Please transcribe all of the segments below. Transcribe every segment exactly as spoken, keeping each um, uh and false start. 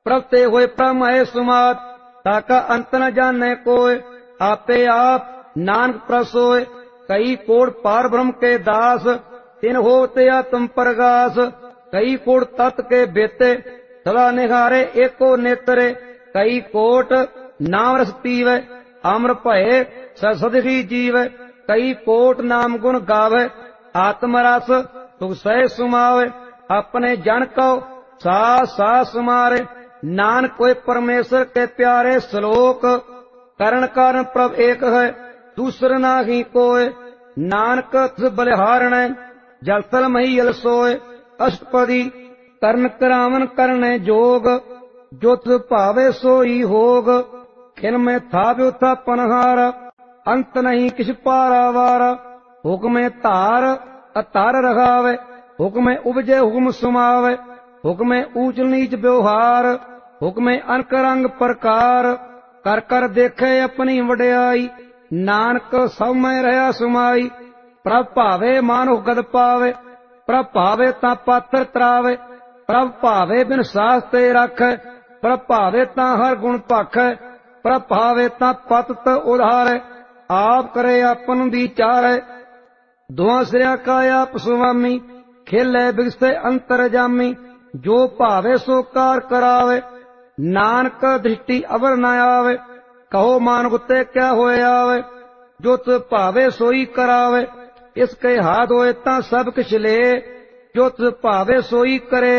प्रभ ते होए प्रभ महे सुमात, ताका अंत न जाने कोय। आपे आप नानक प्रभ सोय, कई कोड़ पार ब्रह्म के दास। तिन होते आत्म प्रगास, कई कोड़ तत् के बेते। सदा निहारे एको नेत्रे, कई कोट नाम रस पीवे। अमर भये ससद ही जीव, कई कोट नाम गुण गावे। आत्म रस सुख सह सुमावे, अपने जन को सा सा सुमारे। नानक कोई परमेश्वर के प्यारे श्लोक, करण कारण प्रभ एक है, दूसर नाही कोय। नानक तिस बलिहारण, जलथल मही यल सोय। अष्टपदी करण करावन करने जोग, जो तिस भावे सोई होग। खिन में थाव्यो था पनहार, अंत नहीं किछ पारावार। हुक्मे धार अतार रखावे, हुक्मे उपजे हुक्म सुमावे। हुक्मे ऊंच नीच व्यवहार, हुक्मे अनक रंग प्रकार। कर कर देखे अपनी वड्याई, नानक सब में रहा सुमाई। प्रभ भावे मानुख गद पावे, प्रभ भावे ता पात्र त्रावे। प्रभ भावे बिन सास ते रखै, प्रभ भावे ता हर गुण भाखै। प्रभ भावे ता पत उधारै, आप करे अपन विचारै। दुआ सिरिया का आप सुवामी, खेले बिगसे अंतर जामी। जो भावे सो कार करावे, नानक दृष्टि अवर न आवे। कहो मानुख ते क्या होए आवे, जो तिस भावे सोई करावे। इसके हाथ होए ता सब किछ ले, जो तिस भावे सोई करे।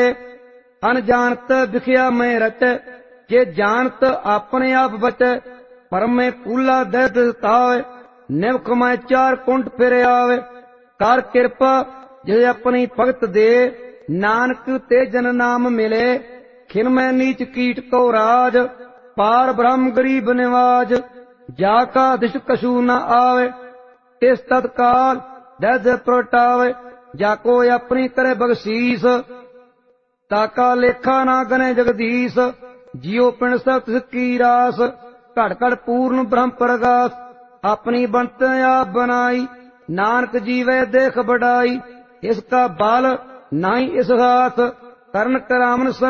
अनजानत विखिया में रचे, जे जानत अपने आप बचे। परम में कूला दह दितावे, निवख में चार कुंठ फिर आवे। कर कृपा जे अपनी भगत दे, नानक ते जन नाम मिले। खिन में नीच कीट को राज, पार ब्रह्म गरीब निवाज। जाका दिश कछु न आवे, तिस तत्काल दह दह प्रगटावे। जाको अपनी करे बख्शीस, ताका लेखा ना गने जगदीश। जियो पिंड सब तिस की रास, घट घट पूर्ण ब्रह्म प्रगास। अपनी बनत आप बनाई, नानक जीवे देख बढ़ाई। इसका बल नहीं इस हाथ, करण करावन